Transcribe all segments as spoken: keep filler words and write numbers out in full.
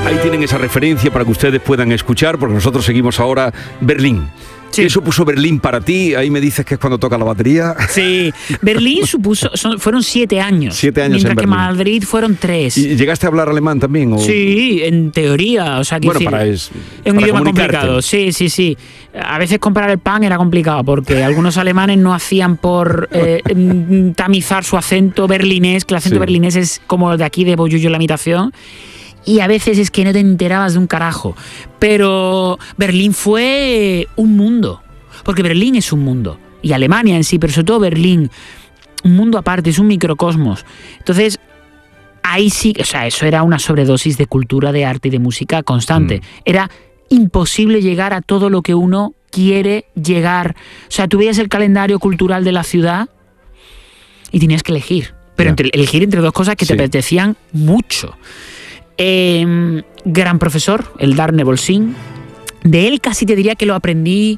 Ahí tienen esa referencia para que ustedes puedan escuchar, porque nosotros seguimos ahora Berlín. Sí. ¿Qué supuso Berlín para ti? Ahí me dices que es cuando toca la batería. Sí, Berlín supuso, son, fueron siete años. Siete años mientras en que Berlín. Madrid fueron tres. ¿Y llegaste a hablar alemán también? ¿O? Sí, en teoría. O sea, que bueno, decir, para es, es un para idioma complicado. Sí, sí, sí. A veces comprar el pan era complicado porque algunos alemanes no hacían por eh, tamizar su acento berlinés, que el acento sí. berlinés es como el de aquí de Boyullo la imitación. Y a veces es que no te enterabas de un carajo. Pero Berlín fue un mundo. Porque Berlín es un mundo. Y Alemania en sí, pero sobre todo Berlín. Un mundo aparte, es un microcosmos. Entonces, ahí sí, o sea, eso era una sobredosis de cultura, de arte y de música constante. Mm. Era imposible llegar a todo lo que uno quiere llegar. O sea, tú veías el calendario cultural de la ciudad y tenías que elegir. Pero entre, elegir entre dos cosas que sí. te apetecían mucho. Eh, gran profesor, el Darne Bolsin. De él casi te diría que lo aprendí,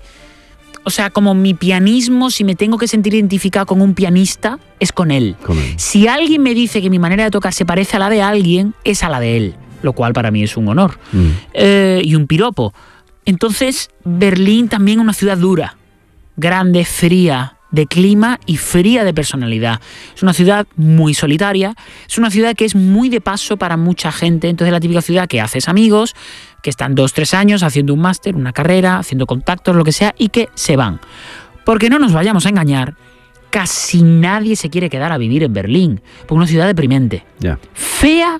o sea, como mi pianismo, si me tengo que sentir identificado con un pianista, es con él. con él. Si alguien me dice que mi manera de tocar se parece a la de alguien, es a la de él, lo cual para mí es un honor mm. eh, y un piropo. Entonces, Berlín también es una ciudad dura, grande, fría de clima y fría de personalidad. Es una ciudad muy solitaria, es una ciudad que es muy de paso para mucha gente. Entonces, la típica ciudad que haces amigos, que están dos, tres años haciendo un máster, una carrera, haciendo contactos, lo que sea, y que se van. Porque no nos vayamos a engañar, casi nadie se quiere quedar a vivir en Berlín, porque es una ciudad deprimente. Yeah. Fea,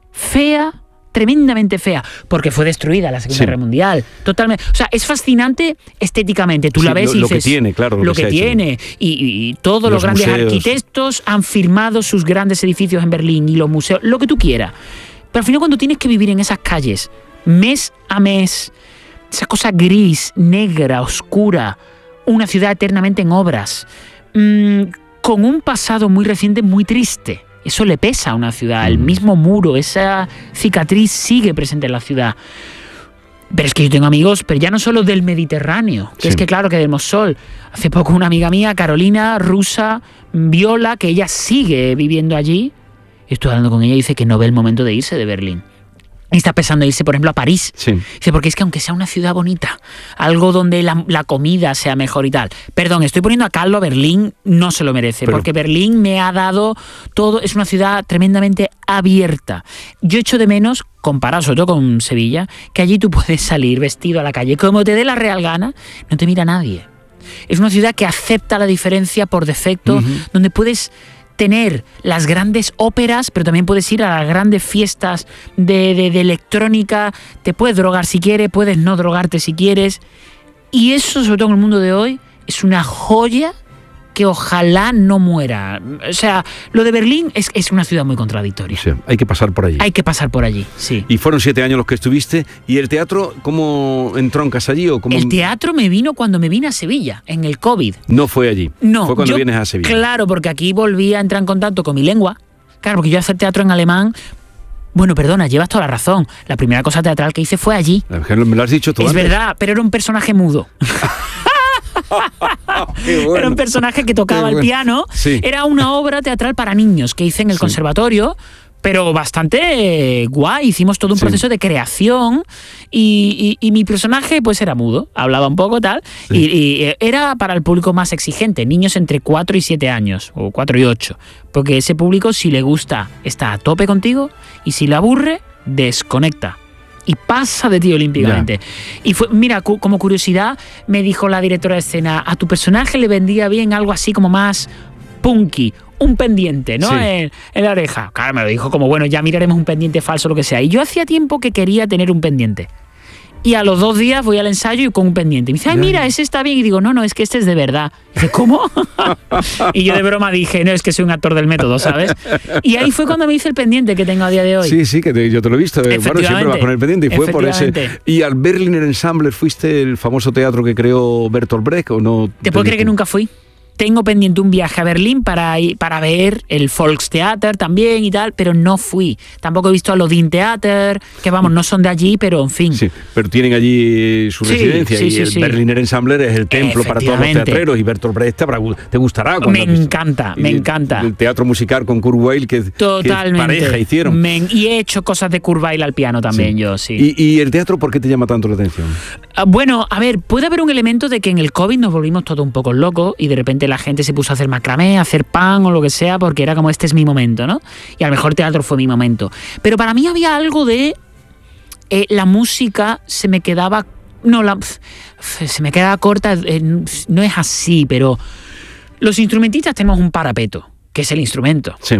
fea, tremendamente fea, porque fue destruida la Segunda sí. Guerra Mundial. Totalmente. O sea, es fascinante estéticamente. Tú sí, la ves lo, y dices... Lo que tiene, claro. Lo, lo que, que tiene. Y, y, y todos los, los grandes museos. Arquitectos han firmado sus grandes edificios en Berlín y los museos, lo que tú quieras. Pero al final cuando tienes que vivir en esas calles, mes a mes, esa cosa gris, negra, oscura, una ciudad eternamente en obras, mmm, con un pasado muy reciente, muy triste. Eso le pesa a una ciudad, el mismo muro, esa cicatriz sigue presente en la ciudad. Pero es que yo tengo amigos, pero ya no solo del Mediterráneo, que sí. es que claro que del Mosol. Hace poco una amiga mía, Carolina, rusa, Viola, que ella sigue viviendo allí. Estoy hablando con ella y dice que no ve el momento de irse de Berlín. Y está pensando irse, por ejemplo, a París. Sí. Dice, porque es que aunque sea una ciudad bonita, algo donde la, la comida sea mejor y tal. Perdón, estoy poniendo a caldo a Berlín, no se lo merece, Pero... porque Berlín me ha dado todo, es una ciudad tremendamente abierta. Yo echo de menos, comparado sobre todo con Sevilla, que allí tú puedes salir vestido a la calle como te dé la real gana, no te mira nadie. Es una ciudad que acepta la diferencia por defecto, uh-huh. donde puedes tener las grandes óperas, pero también puedes ir a las grandes fiestas de, de, de electrónica, te puedes drogar si quieres, puedes no drogarte si quieres, y eso, sobre todo en el mundo de hoy, es una joya que ojalá no muera. O sea, lo de Berlín es, es una ciudad muy contradictoria. Sí, hay que pasar por allí. Hay que pasar por allí, sí. Y fueron siete años los que estuviste. ¿Y el teatro, cómo entroncas allí? O cómo... El teatro me vino cuando me vine a Sevilla, en el COVID. No fue allí. No. Fue cuando yo, vienes a Sevilla. Claro, porque aquí volví a entrar en contacto con mi lengua. Claro, porque yo hacer teatro en alemán... Bueno, perdona, llevas toda la razón. La primera cosa teatral que hice fue allí. Me lo has dicho tú Es antes. verdad, pero era un personaje mudo. Bueno. Era un personaje que tocaba bueno. el piano. Sí. Era una obra teatral para niños que hice en el sí. conservatorio, pero bastante guay. Hicimos todo un sí. proceso de creación y, y, y mi personaje pues era mudo, hablaba un poco tal sí. y, y era para el público más exigente, niños entre cuatro y siete años o cuatro y ocho, porque ese público, si le gusta, está a tope contigo, y si le aburre, desconecta y pasa de ti olímpicamente. Yeah. Y fue, mira, cu- como curiosidad, me dijo la directora de escena, a tu personaje le vendría bien algo así como más punky, un pendiente, ¿no? Sí. En, en la oreja. Claro, me lo dijo como, bueno, ya miraremos un pendiente falso, lo que sea. Y yo hacía tiempo que quería tener un pendiente. Y a los dos días voy al ensayo y con un pendiente. Y me dice, ay, mira, ese está bien. Y digo, no, no, es que este es de verdad. Y dice, ¿cómo? Y yo de broma dije, no, es que soy un actor del método, ¿sabes? Y ahí fue cuando me hice el pendiente que tengo a día de hoy. Sí, sí, que te, yo te lo he visto. Bueno, siempre vas con el pendiente. Y fue por ese. ¿Y al Berliner Ensemble fuiste el famoso teatro que creó Bertolt Brecht o no? ¿Te puedo creer que nunca fui? tengo pendiente un viaje a Berlín para, ir, para ver el Volkstheater también y tal, pero no fui. Tampoco he visto a Odin Theater, que vamos, no son de allí, pero en fin. Sí, pero tienen allí su sí, residencia sí, y sí, el sí. Berliner Ensemble es el templo para todos los teatreros y Bertolt Brecht te gustará. Me encanta, me y encanta. El teatro musical con Kurt Weill que, Totalmente. que pareja hicieron. Me, y he hecho cosas de Kurt Weill al piano también, sí. yo, sí. ¿Y, ¿Y el teatro por qué te llama tanto la atención? Uh, bueno, a ver, puede haber un elemento de que en el COVID nos volvimos todos un poco locos y de repente la gente se puso a hacer macramé, a hacer pan o lo que sea, porque era como este es mi momento, ¿no? Y a lo mejor teatro fue mi momento. Pero para mí había algo de eh, la música se me quedaba, no, la, se me quedaba corta, eh, no es así, pero los instrumentistas tenemos un parapeto, que es el instrumento. Sí.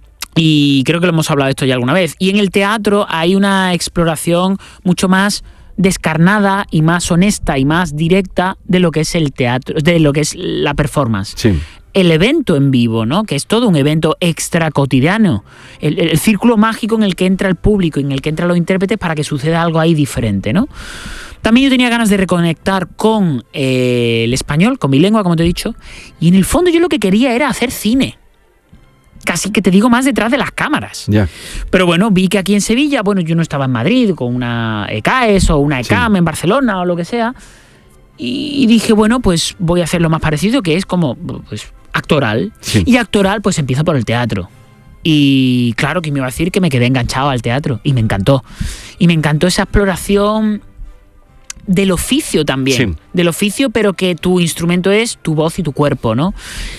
Y creo que lo hemos hablado de esto ya alguna vez. Y en el teatro hay una exploración mucho más descarnada y más honesta y más directa de lo que es el teatro, de lo que es la performance. Sí. El evento en vivo, ¿no? Que es todo un evento extra cotidiano. El, el círculo mágico en el que entra el público y en el que entran los intérpretes para que suceda algo ahí diferente, ¿no? También yo tenía ganas de reconectar con eh, el español, con mi lengua, como te he dicho, y en el fondo yo lo que quería era hacer cine. Casi que te digo más detrás de las cámaras. Yeah. Pero bueno, vi que aquí en Sevilla, bueno, yo no estaba en Madrid con una E C A E S o una E C A M sí. en Barcelona o lo que sea, y dije, bueno, pues voy a hacer lo más parecido, que es como pues, actoral. Sí. Y actoral, pues empiezo por el teatro. Y claro que me iba a decir que me quedé enganchado al teatro, y me encantó. Y me encantó esa exploración del oficio también, sí. del oficio, pero que tu instrumento es tu voz y tu cuerpo, ¿no?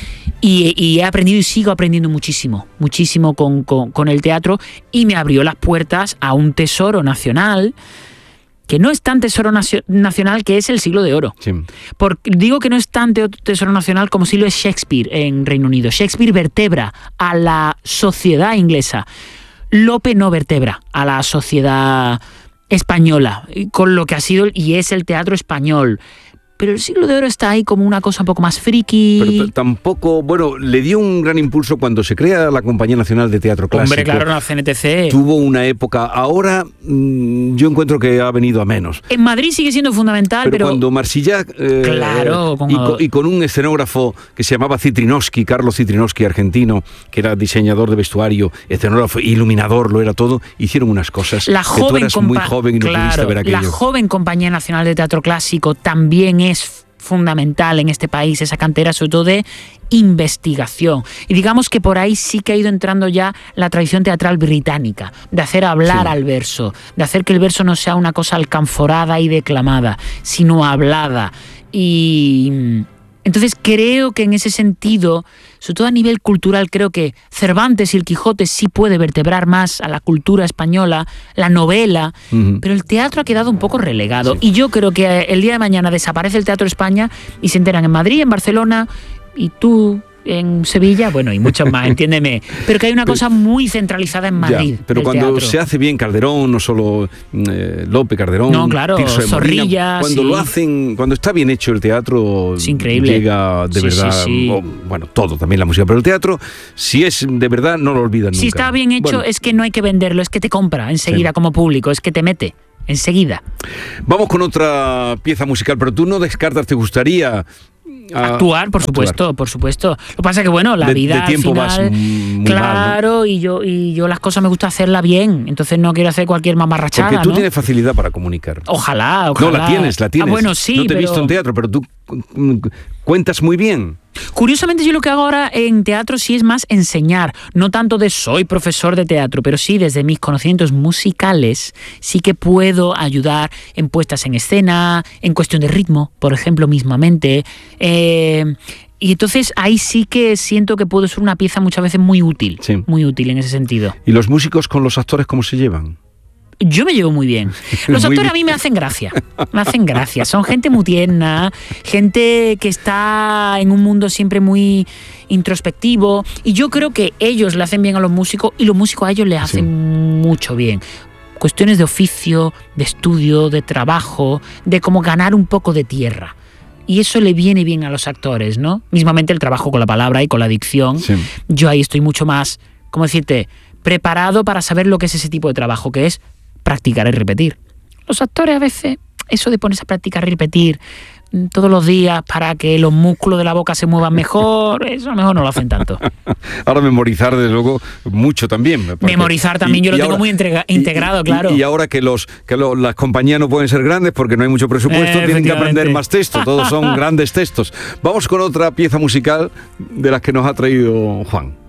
Y, y he aprendido y sigo aprendiendo muchísimo, muchísimo con, con, con el teatro, y me abrió las puertas a un tesoro nacional que no es tan tesoro nacio- nacional, que es el Siglo de Oro. Sí. Por, digo que no es tan te- tesoro nacional como si lo es Shakespeare en Reino Unido. Shakespeare vertebra a la sociedad inglesa. Lope no vertebra a la sociedad española, con lo que ha sido y es el teatro español. Pero el Siglo de Oro está ahí como una cosa un poco más friki. Pero t- tampoco, bueno, le dio un gran impulso cuando se crea la Compañía Nacional de Teatro Clásico. Hombre, claro, la C N T C. Tuvo una época, ahora mmm, yo encuentro que ha venido a menos. En Madrid sigue siendo fundamental, pero... Pero cuando Marsillac... Eh, claro. Con... Y, con, y con un escenógrafo que se llamaba Citrinowski, Carlos Citrinowski, argentino, que era diseñador de vestuario, escenógrafo, iluminador, lo era todo, hicieron unas cosas la que tú eras compa- muy joven y no claro, pudiste ver aquello. La joven Compañía Nacional de Teatro Clásico también es es fundamental en este país, esa cantera sobre todo de investigación. Y digamos que por ahí sí que ha ido entrando ya la tradición teatral británica, de hacer hablar sí. al verso, de hacer que el verso no sea una cosa alcanforada y declamada, sino hablada. Y entonces creo que en ese sentido, sobre todo a nivel cultural, creo que Cervantes y el Quijote sí puede vertebrar más a la cultura española, la novela, uh-huh. pero el teatro ha quedado un poco relegado. Sí. Y yo creo que el día de mañana desaparece el Teatro España y se enteran en Madrid, en Barcelona, y tú en Sevilla, bueno, y muchos más, entiéndeme, pero que hay una pero, cosa muy centralizada en Madrid. Ya, pero cuando teatro. se hace bien Calderón, no solo eh, Lope, Calderón, no, claro, Tirso de Zorrilla, Molina, cuando sí. lo hacen, cuando está bien hecho el teatro, es increíble. Llega de sí, verdad, sí, sí. Oh, bueno, todo, también la música, pero el teatro, si es de verdad, no lo olvidan nunca. Si está bien hecho, bueno. es que no hay que venderlo, es que te compra enseguida sí. como público, es que te mete enseguida. Vamos con otra pieza musical, pero tú no descartas, ¿te gustaría... Actuar, por supuesto, actuar. por supuesto. Lo que pasa es que, bueno, la de, vida de tiempo al final, vas muy claro, mal, ¿no? y yo y yo las cosas me gusta hacerlas bien, entonces no quiero hacer cualquier mamarrachada. Porque tú ¿no? tienes facilidad para comunicar. Ojalá, ojalá. No, la tienes, la tienes. Ah, bueno, sí, no te he pero... visto en teatro, pero tú cuentas muy bien. Curiosamente, yo lo que hago ahora en teatro sí es más enseñar, no tanto de soy profesor de teatro, pero sí desde mis conocimientos musicales sí que puedo ayudar en puestas en escena, en cuestión de ritmo, por ejemplo, mismamente. Eh, y entonces ahí sí que siento que puedo ser una pieza muchas veces muy útil, sí. muy útil en ese sentido. ¿Y los músicos con los actores cómo se llevan? Yo me llevo muy bien. Los muy actores bien. a mí me hacen gracia. Me hacen gracia. Son gente muy tierna, gente que está en un mundo siempre muy introspectivo. Y yo creo que ellos le hacen bien a los músicos y los músicos a ellos les hacen sí. mucho bien. Cuestiones de oficio, de estudio, de trabajo, de cómo ganar un poco de tierra. Y eso le viene bien a los actores, ¿no? Mismamente el trabajo con la palabra y con la dicción. Sí. Yo ahí estoy mucho más, ¿cómo decirte?, preparado para saber lo que es ese tipo de trabajo, que es practicar y repetir. Los actores a veces, eso de ponerse a practicar y repetir, todos los días para que los músculos de la boca se muevan mejor, eso a lo mejor no lo hacen tanto. Ahora memorizar, desde luego, mucho también. Porque, memorizar también, y, yo lo tengo ahora, muy entrega, integrado, y, claro. Y, y ahora que, los, que lo, las compañías no pueden ser grandes porque no hay mucho presupuesto, eh, tienen que aprender más texto, todos son grandes textos. Vamos con otra pieza musical de las que nos ha traído Juan.